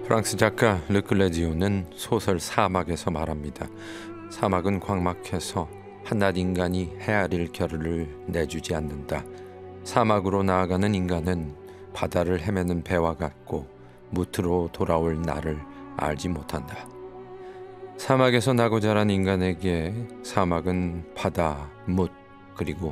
프랑스 작가 르클레지오는 소설 사막에서 말합니다. 사막은 광막해서 한낱 인간이 헤아릴 겨를을 내주지 않는다. 사막으로 나아가는 인간은 바다를 헤매는 배와 같고 무트로 돌아올 날을 알지 못한다. 사막에서 나고 자란 인간에게 사막은 바다, 뭇, 그리고